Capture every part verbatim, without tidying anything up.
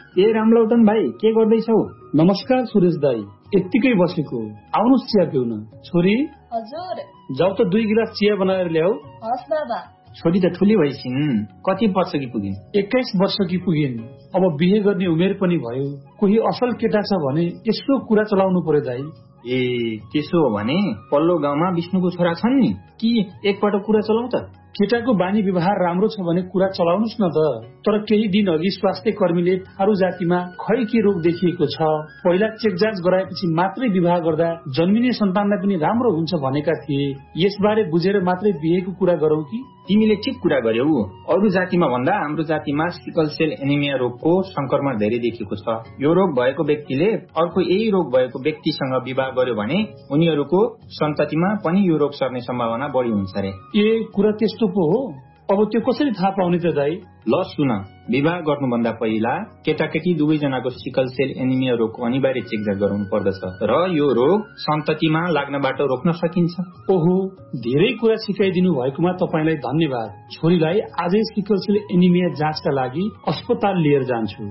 ए रामलौटन भाइ, के गर्दैछौ? नमस्कार सुरेश दाई, यत्तिकै बसेको। आउनुस् चिया पिउन। छोरी हजुर, जाऊ त दुई गिलास चिया बनाएर ल्याऊ। हस् बाबा। छोरी त ठुली भइसिन्, कति वर्षकी पुगिन्? एक्काइस वर्षकी पुगिन्। अब बिहे गर्ने उमेर पनि भयो। कोही असल केटा छ भने यसो कुरा चलाउनु पर्यो दाई। ए त्यसो हो भने पल्लो गाउँमा विष्णुको छोरा छन् नि, कि एकपल्ट कुरा चलाउ त? केटाको बानी व्यवहार राम्रो छ भने कुरा चलाउनुस् न त। तर केही दिन अघि स्वास्थ्य कर्मीले थारू जातिमा खै के रोग देखिएको छ, पहिला चेक जाँच गराएपछि मात्रै विवाह गर्दा जन्मिने सन्तानलाई पनि राम्रो हुन्छ भनेका थिए। यसबारे बुझेर मात्रै बिहेको कुरा गरौँ कि? तिमीले ठिक कुरा गर्यौ। अरू जातिमा भन्दा हाम्रो जातिमा सिकल सेल एनिमिया रोगको संक्रमण धेरै देखिएको छ। यो रोग भएको व्यक्तिले अर्को यही रोग भएको व्यक्तिसँग विवाह गर्यो भने उनीहरूको सन्ततिमा पनि यो रोग सर्ने सम्भावना बढी हुन्छ रे। ए कुरा त्यस्तो पो हो? अब त्यो कसरी थाहा पाउने त दाई? ल सुन, विवाह गर्नुभन्दा पहिला केटाकेटी दुवैजनाको सिकल सेल एनिमिया रोगको अनिवार्य चेकजाँच गराउनु पर्दछ र यो रोग सन्ततिमा लाग्नबाट रोक्न सकिन्छ। ओहो, धेरै कुरा सिकाइदिनु भएकोमा तपाईलाई धन्यवाद। छोरीलाई आजै सिकल सेल एनिमिया जाँचका लागि अस्पताल लिएर जान्छु।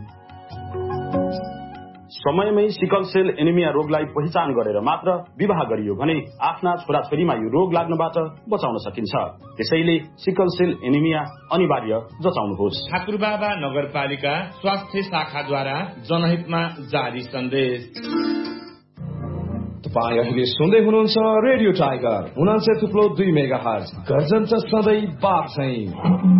समयमै सिकल सेल एनिमिया रोगलाई पहिचान गरेर मात्र विवाह गरियो भने आफ्ना छोराछोरीमा यो रोग लाग्नबाट बचाउन सकिन्छ। त्यसैले सिकल सेल एनिमिया अनिवार्य जचाउनुहोस्। ठाकुरबाबा नगरपालिका स्वास्थ्य शाखाद्वारा जनहितमा जारी सन्देश। तपाईँ अहिले सुन्दै हुनुहुन्छ रेडियो टाइगर उनान्सय थुप्रो दुई मेगा हर्ज। गर्जन सधैँ बाप चाहिँ।